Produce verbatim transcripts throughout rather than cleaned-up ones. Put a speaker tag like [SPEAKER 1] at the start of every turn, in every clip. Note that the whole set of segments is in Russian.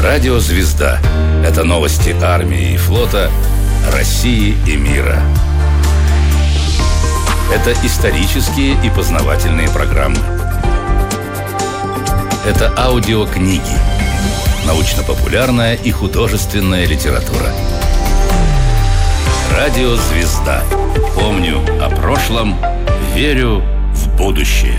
[SPEAKER 1] Радио «Звезда» — это новости армии и флота, России и мира. Это исторические и познавательные программы. Это аудиокниги, научно-популярная и художественная литература. Радио «Звезда». Помню о прошлом, верю в будущее.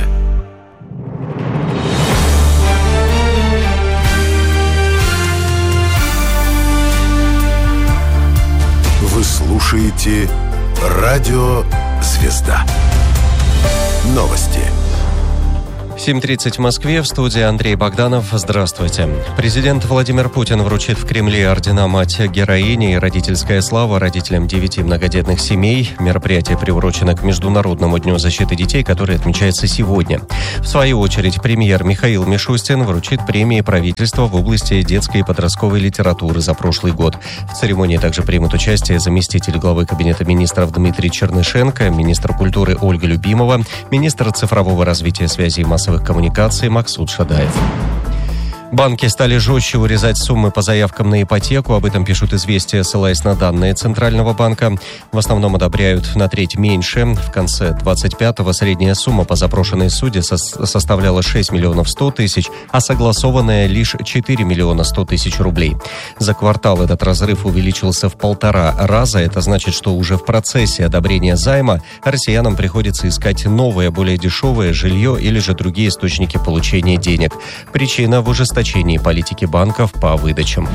[SPEAKER 2] Вы слушаете Радио «Звезда». Новости.
[SPEAKER 3] семь тридцать в Москве, в студии Андрей Богданов. Здравствуйте. Президент Владимир Путин вручит в Кремле ордена «Мать-героиня» и «Родительская слава» родителям девяти многодетных семей. Мероприятие приурочено к Международному дню защиты детей, который отмечается сегодня. В свою очередь, премьер Михаил Мишустин вручит премии правительства в области детской и подростковой литературы за прошлый год. В церемонии также примут участие заместитель главы Кабинета министров Дмитрий Чернышенко, министр культуры Ольга Любимова, министр цифрового развития, связи и массовых коммуникаций Максут Шадаев. Банки стали жестче урезать суммы по заявкам на ипотеку. Об этом пишут «Известия», ссылаясь на данные Центрального банка. В основном одобряют на треть меньше. В конце двадцать пятого средняя сумма по запрошенной суде со- составляла шесть миллионов сто тысяч, а согласованная лишь четыре миллиона сто тысяч рублей. За квартал этот разрыв увеличился в полтора раза. Это значит, что уже в процессе одобрения займа россиянам приходится искать новое, более дешевое жилье или же другие источники получения денег. Причина в ужесточении политики банков по выдачам.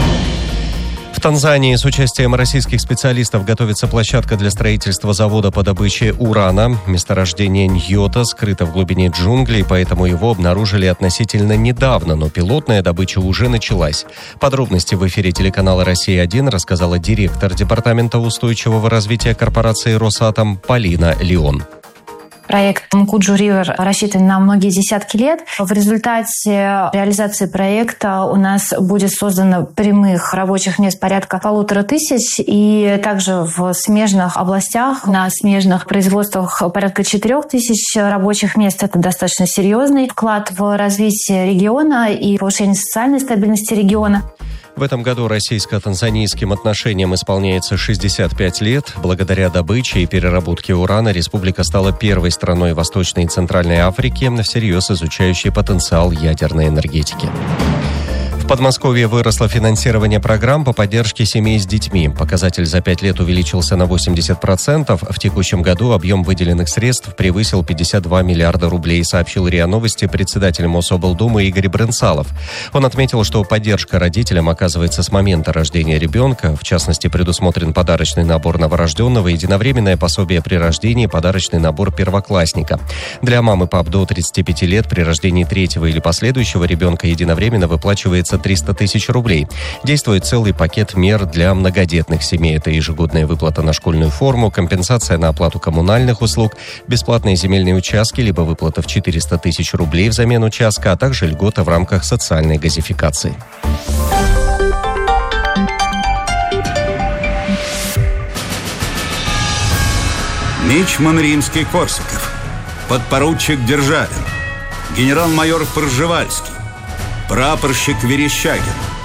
[SPEAKER 3] В Танзании с участием российских специалистов готовится площадка для строительства завода по добыче урана. Месторождение Ньота скрыто в глубине джунглей, поэтому его обнаружили относительно недавно, но пилотная добыча уже началась. Подробности в эфире телеканала «Россия один» рассказала директор Департамента устойчивого развития корпорации «Росатом» Полина Леон.
[SPEAKER 4] Проект Мукуджу-Ривер рассчитан на многие десятки лет. В результате реализации проекта у нас будет создано прямых рабочих мест порядка полутора тысяч, и также в смежных областях, на смежных производствах порядка четырех тысяч рабочих мест. Это достаточно серьезный вклад в развитие региона и повышение социальной стабильности региона.
[SPEAKER 3] В этом году российско-танзанийским отношениям исполняется шестьдесят пять лет. Благодаря добыче и переработке урана республика стала первой страной Восточной и Центральной Африки, всерьез изучающей потенциал ядерной энергетики. В Подмосковье выросло финансирование программ по поддержке семей с детьми. Показатель за пять лет увеличился на восемьдесят процентов. В текущем году объем выделенных средств превысил пятьдесят два миллиарда рублей, сообщил РИА Новости председатель Мособлдумы Игорь Брынцалов. Он отметил, что поддержка родителям оказывается с момента рождения ребенка. В частности, предусмотрен подарочный набор новорожденного, единовременное пособие при рождении, подарочный набор первоклассника. Для мам и пап до тридцати пяти лет при рождении третьего или последующего ребенка единовременно выплачивается триста тысяч рублей. Действует целый пакет мер для многодетных семей. Это ежегодная выплата на школьную форму, компенсация на оплату коммунальных услуг, бесплатные земельные участки, либо выплата в четыреста тысяч рублей взамен участка, а также льгота в рамках социальной газификации.
[SPEAKER 5] Мичман Римский-Корсаков, подпоручик Державин, генерал-майор Пржевальский, прапорщик Верещагин.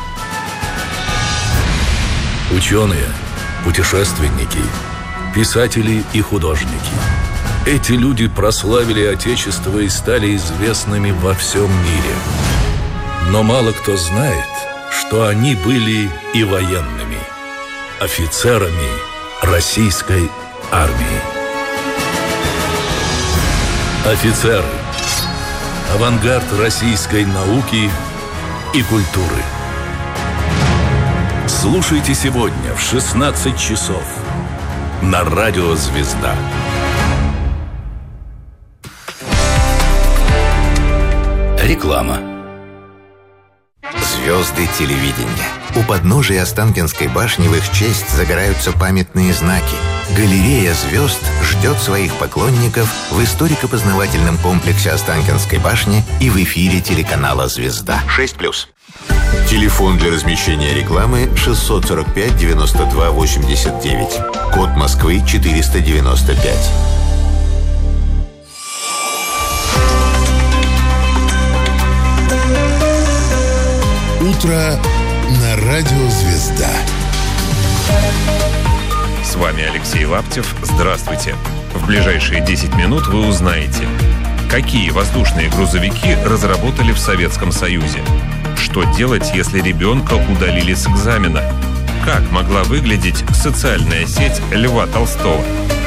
[SPEAKER 1] Ученые, путешественники, писатели и художники. Эти люди прославили Отечество и стали известными во всем мире. Но мало кто знает, что они были и военными, офицерами российской армии. Офицеры – авангард российской науки и культуры. Слушайте сегодня в шестнадцать часов на Радио «Звезда». Реклама.
[SPEAKER 6] Звезды телевидения. У подножия Останкинской башни в их честь загораются памятные знаки. Галерея звезд ждет своих поклонников в историко-познавательном комплексе Останкинской башни и в эфире телеканала «Звезда». шесть плюс. Телефон для размещения рекламы шестьсот сорок пять девяносто два восемьдесят девять. Код Москвы четыреста девяносто пять.
[SPEAKER 2] Утро на радио «Звезда».
[SPEAKER 7] С вами Алексей Лаптев. Здравствуйте. В ближайшие десять минут вы узнаете, какие воздушные грузовики разработали в Советском Союзе, что делать, если ребенка удалили с экзамена, как могла выглядеть социальная сеть Льва Толстого.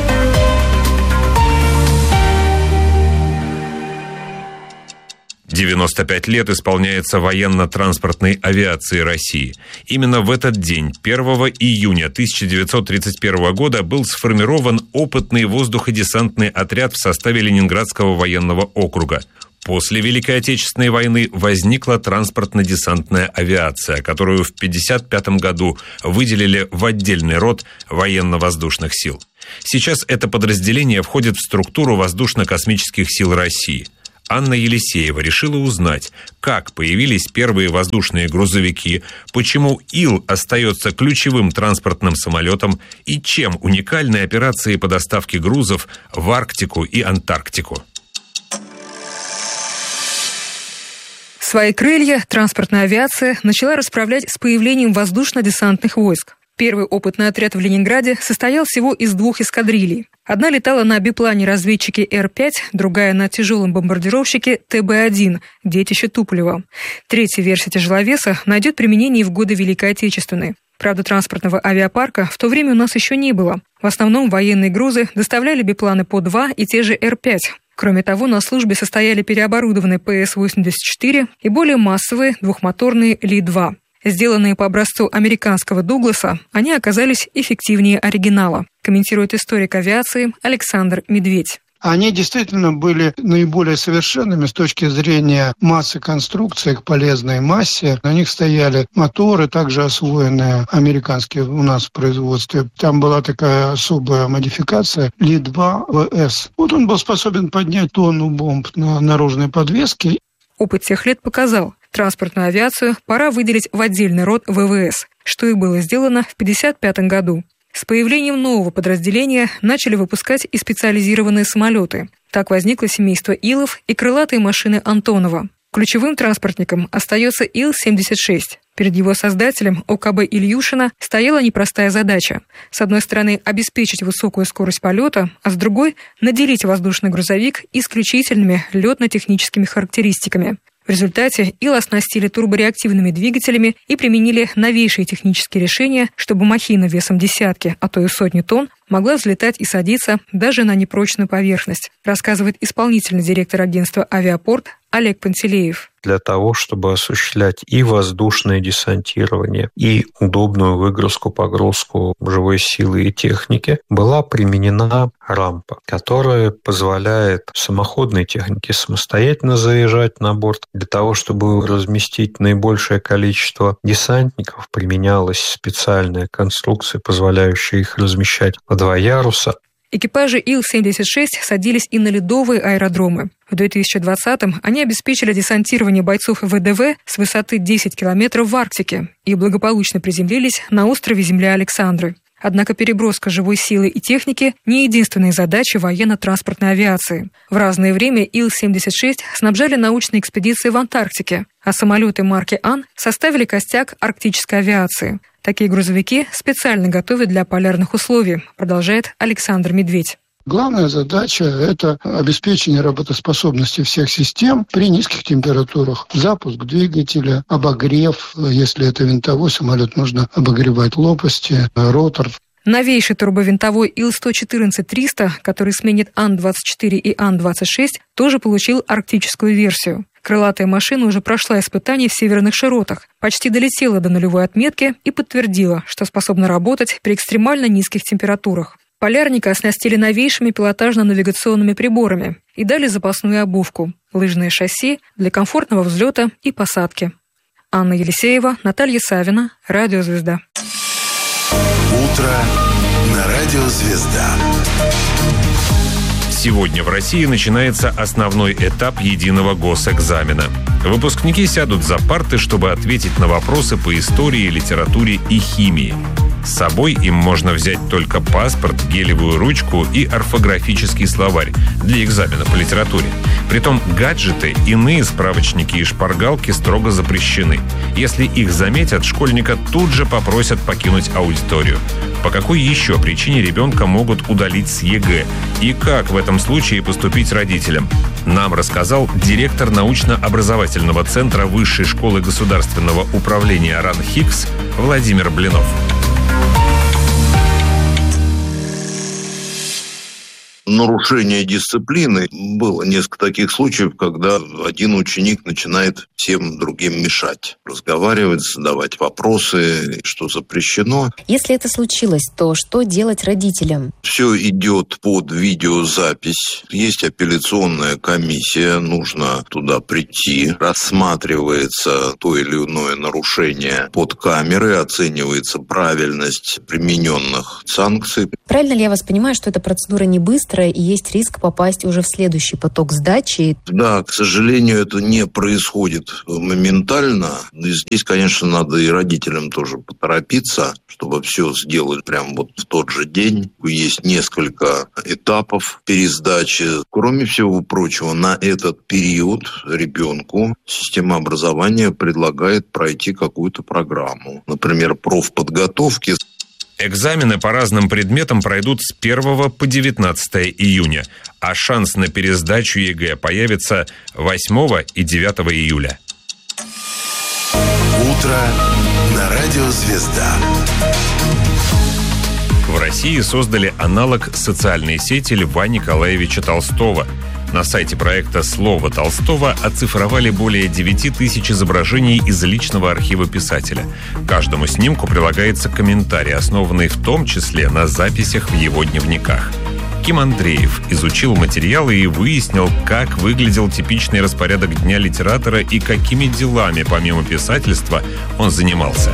[SPEAKER 7] девяносто пять лет исполняется военно-транспортной авиации России. Именно в этот день, первого июня тысяча девятьсот тридцать первого года, был сформирован опытный воздуходесантный отряд в составе Ленинградского военного округа. После Великой Отечественной войны возникла транспортно-десантная авиация, которую в пятьдесят пятом году выделили в отдельный род военно-воздушных сил. Сейчас это подразделение входит в структуру воздушно-космических сил России. Анна Елисеева решила узнать, как появились первые воздушные грузовики, почему Ил остается ключевым транспортным самолетом и чем уникальны операции по доставке грузов в Арктику и Антарктику.
[SPEAKER 8] Свои крылья транспортная авиация начала расправлять с появлением воздушно-десантных войск. Первый опытный отряд в Ленинграде состоял всего из двух эскадрилей. Одна летала на биплане-разведчике Эр пять, другая на тяжелом бомбардировщике Тэ Бэ один, детище Туполева. Третья версия тяжеловеса найдет применение в годы Великой Отечественной. Правда, транспортного авиапарка в то время у нас еще не было. В основном военные грузы доставляли бипланы По два и те же Эр пять. Кроме того, на службе состояли переоборудованные Пэ Эс восемьдесят четыре и более массовые двухмоторные Ли два. Сделанные по образцу американского Дугласа, они оказались эффективнее оригинала, комментирует историк авиации Александр Медведь.
[SPEAKER 9] Они действительно были наиболее совершенными с точки зрения массы конструкции к полезной массе. На них стояли моторы, также освоенные американские у нас в производстве. Там была такая особая модификация Ли два вэ эс. Вот он был способен поднять тонну бомб на наружной подвеске.
[SPEAKER 8] Опыт тех лет показал, транспортную авиацию пора выделить в отдельный род вэ вэ эс, что и было сделано в пятьдесят пятом году. С появлением нового подразделения начали выпускать и специализированные самолеты. Так возникло семейство Илов и крылатые машины Антонова. Ключевым транспортником остается Ил семьдесят шесть. Перед его создателем О Ка Бэ Ильюшина стояла непростая задача. С одной стороны, обеспечить высокую скорость полета, а с другой – наделить воздушный грузовик исключительными летно-техническими характеристиками. В результате Ил оснастили турбореактивными двигателями и применили новейшие технические решения, чтобы махина весом десятки, а то и сотни тонн могла взлетать и садиться даже на непрочную поверхность, рассказывает исполнительный директор агентства «Авиапорт» Олег Пантелеев.
[SPEAKER 10] Для того, чтобы осуществлять и воздушное десантирование, и удобную выгрузку-погрузку живой силы и техники, была применена рампа, которая позволяет самоходной технике самостоятельно заезжать на борт. Для того, чтобы разместить наибольшее количество десантников, применялась специальная конструкция, позволяющая их размещать по два яруса.
[SPEAKER 8] Экипажи Ил семьдесят шесть садились и на ледовые аэродромы. В две тысячи двадцатом они обеспечили десантирование бойцов вэ дэ вэ с высоты десять километров в Арктике и благополучно приземлились на острове Земля Александры. Однако переброска живой силы и техники не единственная задача военно-транспортной авиации. В разное время Ил семьдесят шесть снабжали научные экспедиции в Антарктике, а самолеты марки Ан составили костяк арктической авиации. Такие грузовики специально готовят для полярных условий, продолжает Александр Медведь.
[SPEAKER 9] Главная задача – это обеспечение работоспособности всех систем при низких температурах. Запуск двигателя, обогрев. Если это винтовой самолет, нужно обогревать лопасти, ротор.
[SPEAKER 8] Новейший турбовинтовой Ил сто четырнадцать триста, который сменит Ан двадцать четыре и Ан двадцать шесть, тоже получил арктическую версию. Крылатая машина уже прошла испытания в северных широтах, почти долетела до нулевой отметки и подтвердила, что способна работать при экстремально низких температурах. Полярника оснастили новейшими пилотажно-навигационными приборами и дали запасную обувку, лыжное шасси для комфортного взлета и посадки. Анна Елисеева, Наталья Савина, Радио «Звезда».
[SPEAKER 2] Утро на Радио «Звезда».
[SPEAKER 7] Сегодня в России начинается основной этап единого госэкзамена. Выпускники сядут за парты, чтобы ответить на вопросы по истории, литературе и химии. С собой им можно взять только паспорт, гелевую ручку и орфографический словарь для экзамена по литературе. Притом гаджеты, иные справочники и шпаргалки строго запрещены. Если их заметят, школьника тут же попросят покинуть аудиторию. По какой еще причине ребенка могут удалить с ЕГЭ? И как в этом случае поступить родителям? Нам рассказал директор научно-образовательного центра Высшей школы государственного управления РАН-ХИКС Владимир Блинов.
[SPEAKER 11] Нарушение дисциплины. Было несколько таких случаев, когда один ученик начинает всем другим мешать, разговаривать, задавать вопросы, что запрещено.
[SPEAKER 12] Если это случилось, то что делать родителям?
[SPEAKER 11] Все идет под видеозапись. Есть апелляционная комиссия, нужно туда прийти. Рассматривается то или иное нарушение под камерой, оценивается правильность примененных санкций.
[SPEAKER 12] Правильно ли я вас понимаю, что эта процедура не быстрая и есть риск попасть уже в следующий поток сдачи?
[SPEAKER 11] Да, к сожалению, это не происходит моментально. И здесь, конечно, надо и родителям тоже поторопиться, чтобы все сделать прямо вот в тот же день. Есть несколько этапов пересдачи. Кроме всего прочего, на этот период ребенку система образования предлагает пройти какую-то программу. Например, профподготовки.
[SPEAKER 7] Экзамены по разным предметам пройдут с первого по девятнадцатое июня, а шанс на пересдачу ЕГЭ появится восьмого и девятого июля.
[SPEAKER 2] Утро на радио «Звезда».
[SPEAKER 7] В России создали аналог социальной сети Льва Николаевича Толстого. На сайте проекта «Слово Толстого» оцифровали более девяти тысяч изображений из личного архива писателя. К каждому снимку прилагается комментарий, основанный в том числе на записях в его дневниках. Ким Андреев изучил материалы и выяснил, как выглядел типичный распорядок дня литератора и какими делами, помимо писательства, он занимался.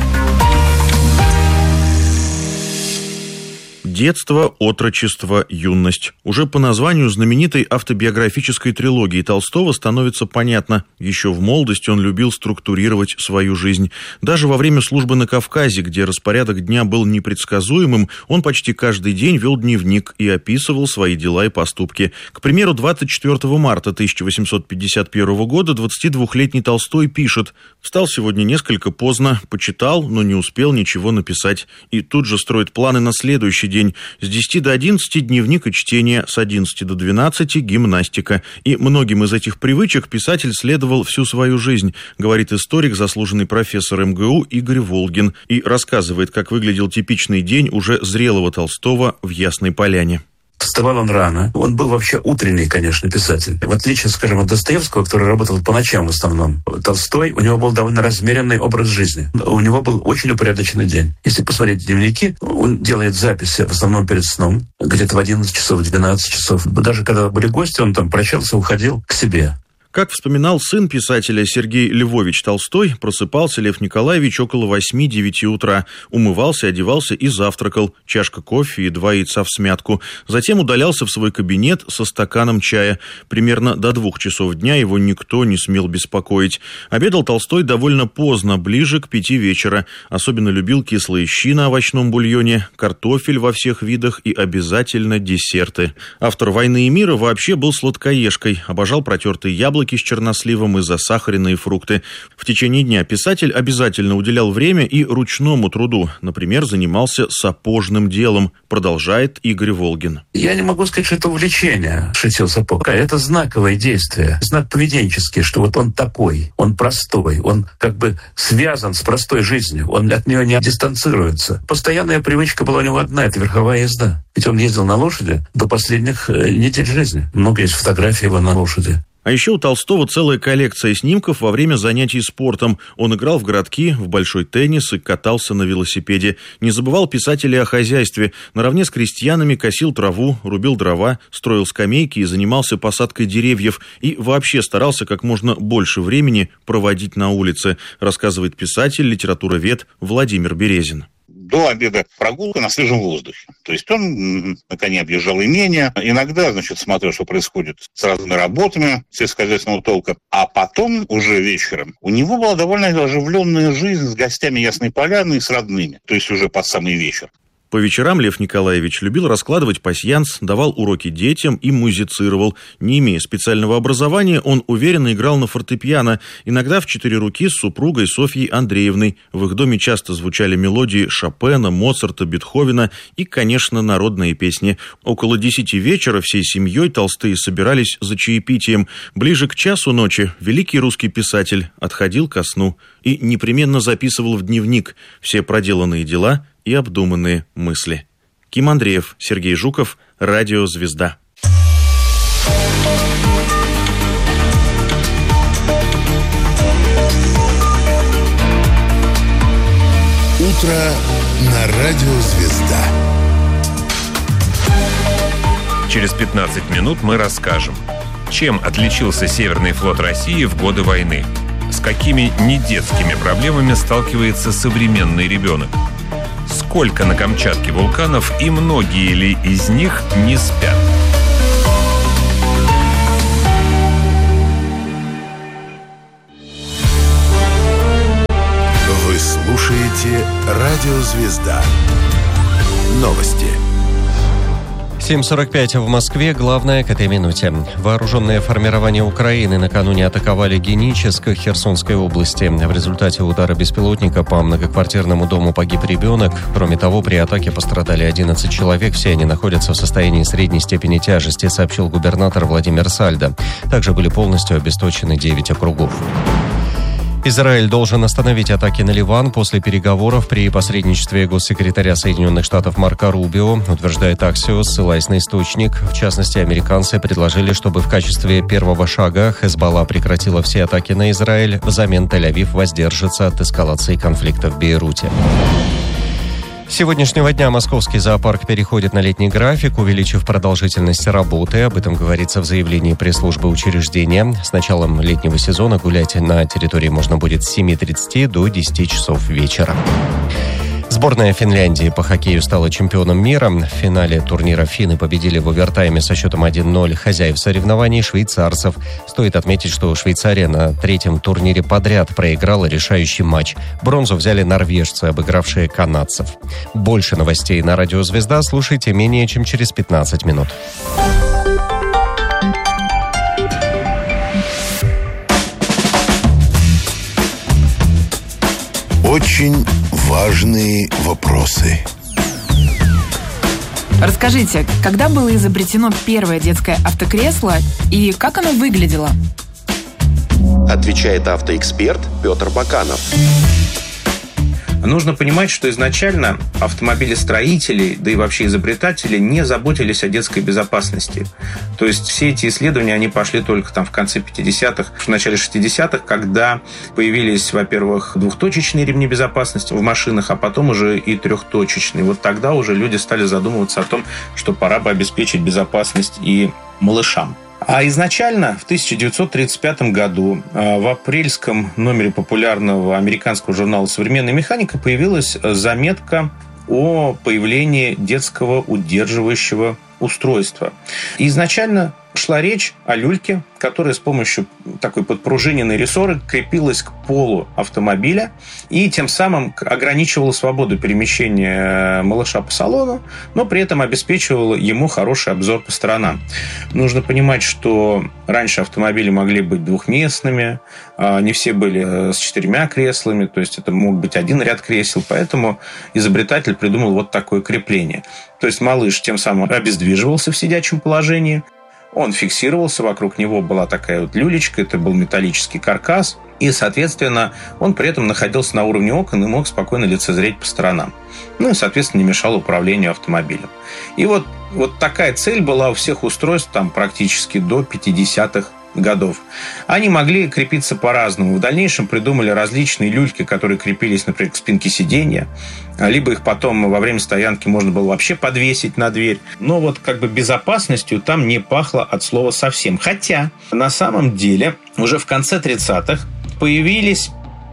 [SPEAKER 13] Детство, отрочество, юность. Уже по названию знаменитой автобиографической трилогии Толстого становится понятно. Еще в молодости он любил структурировать свою жизнь. Даже во время службы на Кавказе, где распорядок дня был непредсказуемым, он почти каждый день вел дневник и описывал свои дела и поступки. К примеру, двадцать четвёртого марта тысяча восемьсот пятьдесят первого года двадцатидвухлетний Толстой пишет: «Встал сегодня несколько поздно, почитал, но не успел ничего написать». И тут же строит планы на следующий день. С десяти до одиннадцати дневник и чтение, с одиннадцати до двенадцати гимнастика. И многим из этих привычек писатель следовал всю свою жизнь, говорит историк, заслуженный профессор эм гэ у Игорь Волгин, и рассказывает, как выглядел типичный день уже зрелого Толстого в Ясной Поляне.
[SPEAKER 14] Вставал он рано. Он был вообще утренний, конечно, писатель. В отличие, скажем, от Достоевского, который работал по ночам в основном, Толстой, у него был довольно размеренный образ жизни. У него был очень упорядоченный день. Если посмотреть дневники, он делает записи в основном перед сном, где-то в одиннадцать часов, в двенадцать часов. Даже когда были гости, он там прощался, уходил к себе.
[SPEAKER 13] Как вспоминал сын писателя Сергей Львович Толстой, просыпался Лев Николаевич около восьми-девяти утра, умывался, одевался и завтракал, чашка кофе и два яйца в смятку. Затем удалялся в свой кабинет со стаканом чая. Примерно до двух часов дня его никто не смел беспокоить. Обедал Толстой довольно поздно, ближе к пяти вечера. Особенно любил кислые щи на овощном бульоне, картофель во всех видах и обязательно десерты. Автор «Войны и мира» вообще был сладкоежкой, обожал протертые яблоки с черносливом и засахаренные фрукты. В течение дня писатель обязательно уделял время и ручному труду. Например, занимался сапожным делом, продолжает Игорь Волгин.
[SPEAKER 14] Я не могу сказать, что это увлечение, шитье сапог. Это знаковое действие, знак поведенческий, что вот он такой, он простой, он как бы связан с простой жизнью, он от нее не дистанцируется. Постоянная привычка была у него одна, это верховая езда. Ведь он ездил на лошади до последних недель жизни. Много есть фотографий его на лошади.
[SPEAKER 13] А еще у Толстого целая коллекция снимков во время занятий спортом. Он играл в городки, в большой теннис и катался на велосипеде. Не забывал писатель и о хозяйстве. Наравне с крестьянами косил траву, рубил дрова, строил скамейки и занимался посадкой деревьев. И вообще старался как можно больше времени проводить на улице, рассказывает писатель, литературовед Владимир Березин.
[SPEAKER 15] до обеда прогулка на свежем воздухе. То есть он на коне объезжал имение, иногда, значит, смотрел, что происходит с разными работами сельскохозяйственного толка, а потом уже вечером у него была довольно оживленная жизнь с гостями Ясной Поляны и с родными, то есть уже под самый вечер.
[SPEAKER 13] По вечерам Лев Николаевич любил раскладывать пасьянс, давал уроки детям и музицировал. Не имея специального образования, он уверенно играл на фортепиано, иногда в четыре руки с супругой Софьей Андреевной. В их доме часто звучали мелодии Шопена, Моцарта, Бетховена и, конечно, народные песни. Около десяти вечера всей семьей толстые собирались за чаепитием. Ближе к часу ночи великий русский писатель отходил ко сну и непременно записывал в дневник все проделанные дела и обдуманные мысли. Ким Андреев, Сергей Жуков, Радио «Звезда».
[SPEAKER 2] Утро на Радио «Звезда».
[SPEAKER 7] Через пятнадцать минут мы расскажем, чем отличился Северный флот России в годы войны, с какими недетскими проблемами сталкивается современный ребенок, сколько на Камчатке вулканов и многие ли из них не спят.
[SPEAKER 2] Вы слушаете Радио «Звезда». Новости.
[SPEAKER 3] семь сорок пять в Москве. Главное к этой минуте. Вооруженные формирования Украины накануне атаковали Геническ Херсонской области. В результате удара беспилотника по многоквартирному дому погиб ребенок. Кроме того, при атаке пострадали одиннадцать человек. Все они находятся в состоянии средней степени тяжести, сообщил губернатор Владимир Сальдо. Также были полностью обесточены девять округов. Израиль должен остановить атаки на Ливан после переговоров при посредничестве госсекретаря Соединенных Штатов Марко Рубио, утверждает Axios, ссылаясь на источник. В частности, американцы предложили, чтобы в качестве первого шага Хезболла прекратила все атаки на Израиль, взамен Тель-Авив воздержится от эскалации конфликта в Бейруте. С сегодняшнего дня московский зоопарк переходит на летний график, увеличив продолжительность работы. Об этом говорится в заявлении пресс-службы учреждения. С началом летнего сезона гулять на территории можно будет с семи тридцати до десяти часов вечера. Сборная Финляндии по хоккею стала чемпионом мира. В финале турнира финны победили в овертайме со счетом один ноль хозяев соревнований швейцарцев. Стоит отметить, что Швейцария на третьем турнире подряд проиграла решающий матч. Бронзу взяли норвежцы, обыгравшие канадцев. Больше новостей на Радио «Звезда» слушайте менее чем через пятнадцать минут.
[SPEAKER 2] Очень важные вопросы.
[SPEAKER 16] Расскажите, когда было изобретено первое детское автокресло и как оно выглядело?
[SPEAKER 17] Отвечает автоэксперт Петр Баканов.
[SPEAKER 18] Нужно понимать, что изначально автомобилестроители, да и вообще изобретатели не заботились о детской безопасности. То есть все эти исследования, они пошли только там в конце пятидесятых, в начале шестидесятых, когда появились, во-первых, двухточечные ремни безопасности в машинах, а потом уже и трехточечные. Вот тогда уже люди стали задумываться о том, что пора бы обеспечить безопасность и малышам. А изначально в тысяча девятьсот тридцать пятом году в апрельском номере популярного американского журнала «Современная механика» появилась заметка о появлении детского удерживающего устройства. И изначально шла речь о люльке, которая с помощью такой подпружиненной рессоры крепилась к полу автомобиля и тем самым ограничивала свободу перемещения малыша по салону, но при этом обеспечивала ему хороший обзор по сторонам. Нужно понимать, что раньше автомобили могли быть двухместными, не все были с четырьмя креслами, то есть это мог быть один ряд кресел, поэтому изобретатель придумал вот такое крепление. То есть малыш тем самым обездвиживался в сидячем положении, он фиксировался, вокруг него была такая вот люлечка, это был металлический каркас, и, соответственно, он при этом находился на уровне окон и мог спокойно лицезреть по сторонам. Ну и, соответственно, не мешал управлению автомобилем. И вот, вот такая цель была у всех устройств там практически до пятидесятых годов. Они могли крепиться по-разному. В дальнейшем придумали различные люльки, которые крепились, например, к спинке сиденья, либо их потом во время стоянки можно было вообще подвесить на дверь. Но вот как бы безопасностью там не пахло от слова совсем. Хотя на самом деле уже в конце тридцатых появились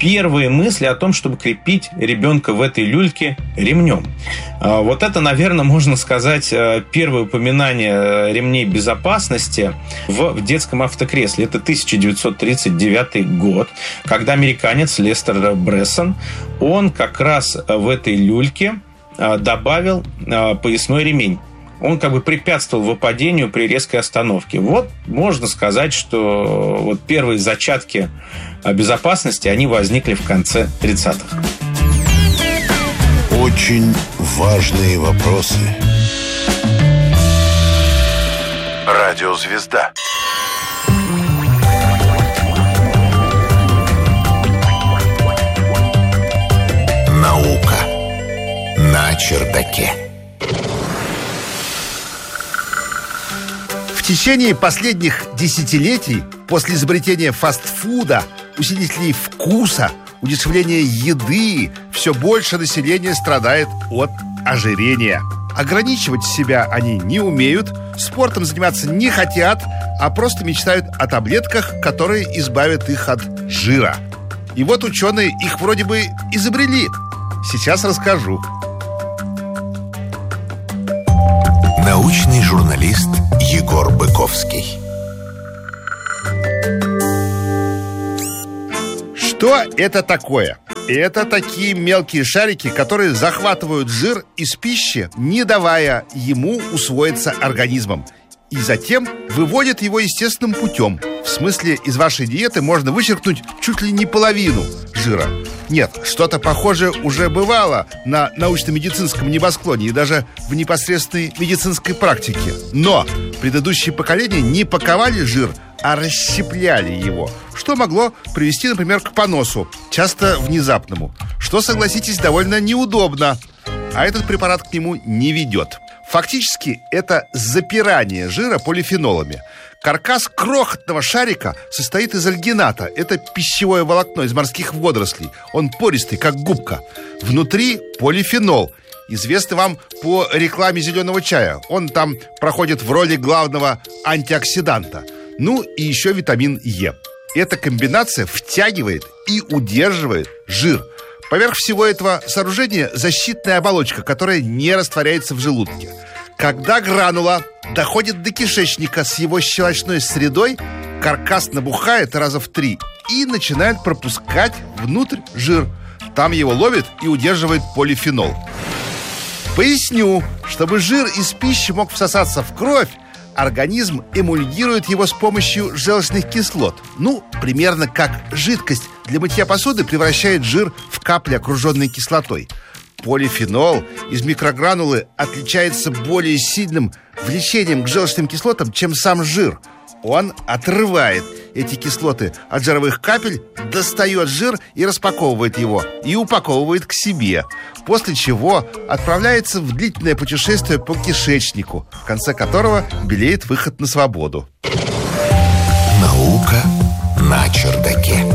[SPEAKER 18] первые мысли о том, чтобы крепить ребенка в этой люльке ремнем. Вот это, наверное, можно сказать, первое упоминание ремней безопасности в детском автокресле. Это тысяча девятьсот тридцать девятый год, когда американец Лестер Брессон, он как раз в этой люльке добавил поясной ремень. Он как бы препятствовал выпадению при резкой остановке. Вот можно сказать, что вот первые зачатки безопасности, они возникли в конце тридцатых.
[SPEAKER 2] Очень важные вопросы. Радиозвезда. Наука на чердаке.
[SPEAKER 19] В течение последних десятилетий после изобретения фастфуда, усилителей вкуса, удешевления еды, все больше населения страдает от ожирения. Ограничивать себя они не умеют, спортом заниматься не хотят, а просто мечтают о таблетках, которые избавят их от жира. И вот ученые их вроде бы изобрели. Сейчас расскажу.
[SPEAKER 6] Научный журналист Егор Быковский.
[SPEAKER 19] Что это такое? Это такие мелкие шарики, которые захватывают жир из пищи, не давая ему усвоиться организмом, и затем выводят его естественным путем. В смысле, из вашей диеты можно вычеркнуть чуть ли не половину жира. Нет, что-то похожее уже бывало на научно-медицинском небосклоне и даже в непосредственной медицинской практике. Но предыдущие поколения не паковали жир, а расщепляли его, что могло привести, например, к поносу, часто внезапному, что, согласитесь, довольно неудобно, а этот препарат к нему не ведет. Фактически это запирание жира полифенолами. Каркас крохотного шарика состоит из альгината. Это пищевое волокно из морских водорослей. Он пористый, как губка. Внутри полифенол, известный вам по рекламе зеленого чая. Он там проходит в роли главного антиоксиданта. Ну и еще витамин Е. Эта комбинация втягивает и удерживает жир. Поверх всего этого сооружения защитная оболочка, которая не растворяется в желудке. Когда гранула доходит до кишечника с его щелочной средой, каркас набухает раза в три и начинает пропускать внутрь жир. Там его ловит и удерживает полифенол. Поясню, чтобы жир из пищи мог всосаться в кровь, организм эмульгирует его с помощью желчных кислот. Ну, примерно как жидкость для мытья посуды превращает жир в капли, окруженные кислотой. Полифенол из микрогранулы отличается более сильным влечением к желчным кислотам, чем сам жир. Он отрывает эти кислоты от жировых капель, достает жир и распаковывает его, и упаковывает к себе, после чего отправляется в длительное путешествие по кишечнику, в конце которого белеет выход на свободу.
[SPEAKER 6] Наука на чердаке.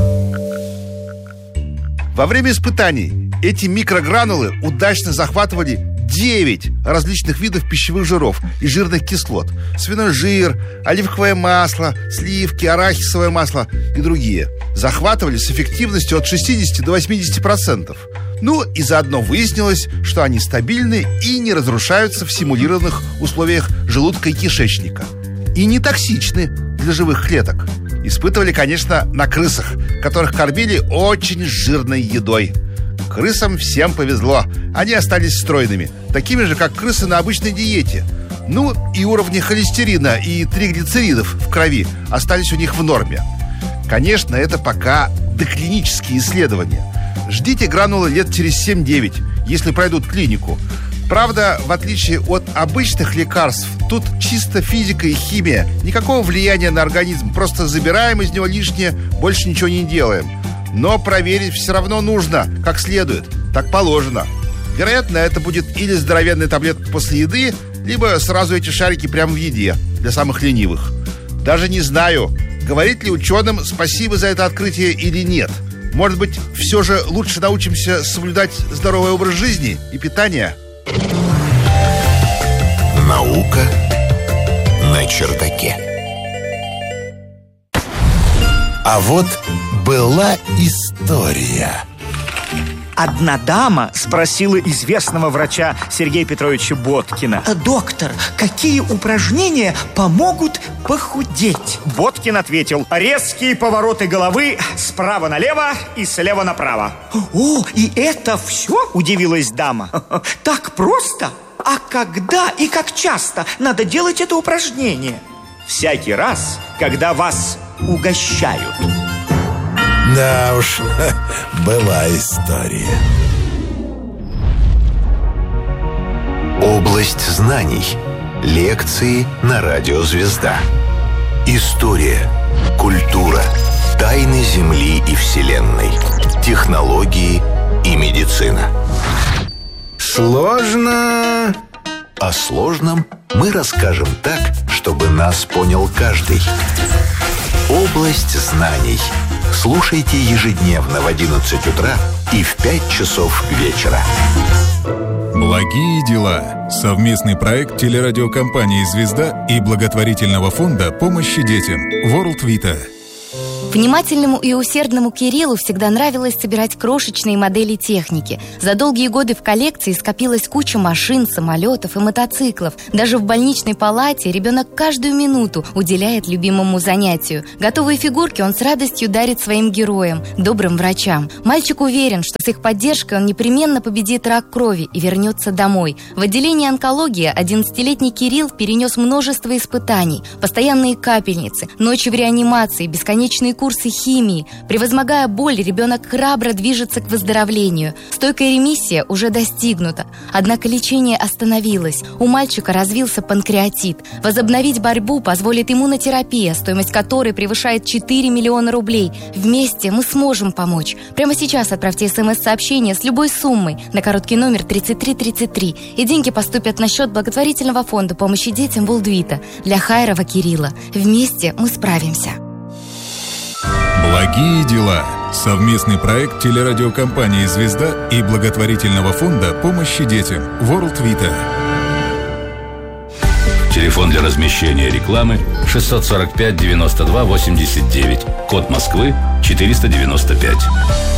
[SPEAKER 19] Во время испытаний эти микрогранулы удачно захватывали девять различных видов пищевых жиров и жирных кислот. Свиной жир, оливковое масло, сливки, арахисовое масло и другие. Захватывали с эффективностью от шестидесяти до восьмидесяти процентов. Ну и заодно выяснилось, что они стабильны и не разрушаются в симулированных условиях желудка и кишечника. И не токсичны для живых клеток. Испытывали, конечно, на крысах, которых кормили очень жирной едой. Крысам всем повезло. Они остались стройными, такими же, как крысы на обычной диете. Ну, и уровни холестерина и триглицеридов в крови остались у них в норме. Конечно, это пока доклинические исследования. Ждите гранулы лет через семь-девять, если пройдут клинику. Правда, в отличие от обычных лекарств, тут чисто физика и химия. Никакого влияния на организм. Просто забираем из него лишнее, больше ничего не делаем. Но проверить все равно нужно, как следует. Так положено. Вероятно, это будет или здоровенная таблетка после еды, либо сразу эти шарики прямо в еде, для самых ленивых. Даже не знаю, говорить ли ученым спасибо за это открытие или нет. Может быть, все же лучше научимся соблюдать здоровый образ жизни и питание?
[SPEAKER 6] Наука на чердаке.
[SPEAKER 2] А вот была история.
[SPEAKER 20] Одна дама спросила известного врача Сергея Петровича Боткина: «Доктор, какие упражнения помогут похудеть?» Боткин ответил: резкие повороты головы справа налево и слева направо. «О, и это все?» – удивилась дама. «Так просто? А когда и как часто надо делать это упражнение?» «Всякий раз, когда вас угощают».
[SPEAKER 2] Да уж, была история.
[SPEAKER 6] Область знаний. Лекции на радио «Звезда». История, культура, тайны Земли и Вселенной, технологии и медицина.
[SPEAKER 2] Сложно.
[SPEAKER 6] О сложном мы расскажем так, чтобы нас понял каждый. Область знаний. Слушайте ежедневно в одиннадцать утра и в пять часов вечера.
[SPEAKER 21] Благие дела. Совместный проект телерадиокомпании «Звезда» и благотворительного фонда помощи детям World Vita.
[SPEAKER 22] Внимательному и усердному Кириллу всегда нравилось собирать крошечные модели техники. За долгие годы в коллекции скопилась куча машин, самолетов и мотоциклов. Даже в больничной палате ребенок каждую минуту уделяет любимому занятию. Готовые фигурки он с радостью дарит своим героям, добрым врачам. Мальчик уверен, что с их поддержкой он непременно победит рак крови и вернется домой. В отделении онкологии одиннадцатилетний Кирилл перенес множество испытаний. Постоянные капельницы, ночи в реанимации, бесконечные курсы химии. Превозмогая боль, ребенок храбро движется к выздоровлению. Стойкая ремиссия уже достигнута. Однако лечение остановилось. У мальчика развился панкреатит. Возобновить борьбу позволит иммунотерапия, стоимость которой превышает четыре миллиона рублей. Вместе мы сможем помочь. Прямо сейчас отправьте смс-сообщение с любой суммой на короткий номер тридцать три тридцать три, и деньги поступят на счет благотворительного фонда помощи детям World Vita для Хайрова Кирилла. Вместе мы справимся.
[SPEAKER 21] Благие дела. Совместный проект телерадиокомпании «Звезда» и благотворительного фонда помощи детям World Vita.
[SPEAKER 1] Телефон для размещения рекламы шестьсот сорок пять девяносто два восемьдесят девять. Код Москвы четыреста девяносто пять.